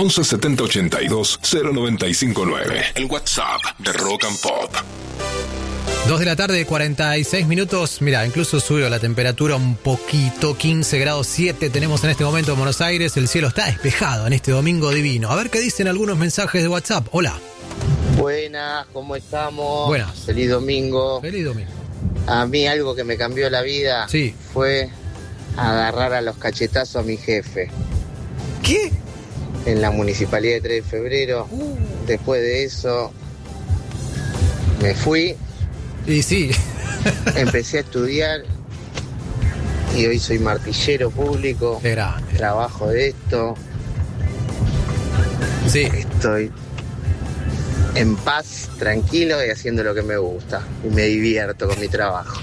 11 70 82 0959. El WhatsApp de Rock and Pop. 2 de la tarde, 46 minutos. Mira, incluso subió la temperatura un poquito, 15 grados 7 tenemos en este momento en Buenos Aires. El cielo está despejado en este domingo divino. A ver qué dicen algunos mensajes de WhatsApp. Hola. Buenas, ¿cómo estamos? Buenas. Feliz domingo. Feliz domingo. A mí algo que me cambió la vida fue agarrar a los cachetazos a mi jefe. ¿Qué? En la municipalidad de 3 de febrero. Después de eso me fui. Y sí. Empecé a estudiar y hoy soy martillero público. Trabajo de esto. Sí. Estoy en paz, tranquilo y haciendo lo que me gusta. Y me divierto con mi trabajo.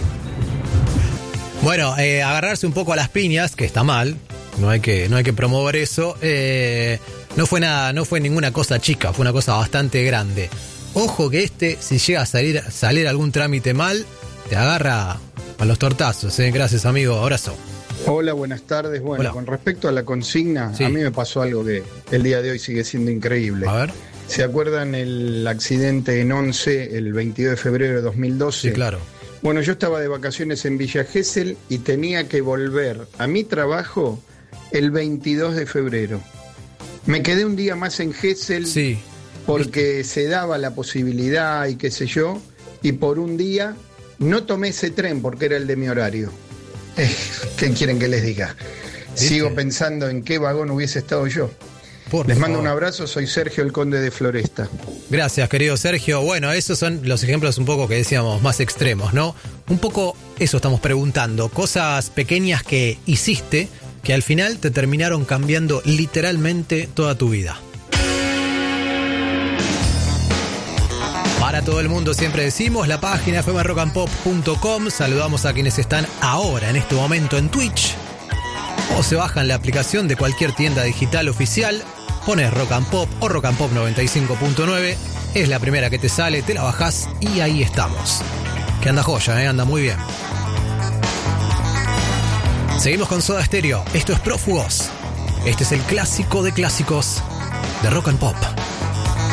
Bueno, agarrarse un poco a las piñas, que está mal. No hay que promover eso. No fue ninguna cosa chica, fue una cosa bastante grande. Ojo que si llega a salir algún trámite mal, te agarra a los tortazos. Gracias, amigo. Abrazo. Hola, buenas tardes. Bueno, hola. Con respecto a la consigna, a mí me pasó algo que el día de hoy sigue siendo increíble. A ver. ¿Se acuerdan el accidente en 11, el 22 de febrero de 2012? Sí, claro. Bueno, yo estaba de vacaciones en Villa Gesell y tenía que volver a mi trabajo el 22 de febrero. Me quedé un día más en Gesell porque se daba la posibilidad y qué sé yo, y por un día no tomé ese tren porque era el de mi horario. ¿Qué quieren que les diga? Sigo pensando en qué vagón hubiese estado yo. Les mando un abrazo, soy Sergio, el Conde de Floresta. Gracias, querido Sergio. Bueno, esos son los ejemplos un poco que decíamos más extremos, ¿no? Un poco eso estamos preguntando. Cosas pequeñas que hiciste que al final te terminaron cambiando literalmente toda tu vida. Para todo el mundo siempre decimos la página fmrockandpop.com. Saludamos a quienes están ahora en este momento en Twitch o se bajan la aplicación de cualquier tienda digital oficial. Pones Rock and Pop o Rock and Pop 95.9. Es la primera que te sale, te la bajás y ahí estamos. Que anda joya, anda muy bien. Seguimos con Soda Stereo. Esto es Prófugos. Este es el clásico de clásicos de Rock and Pop.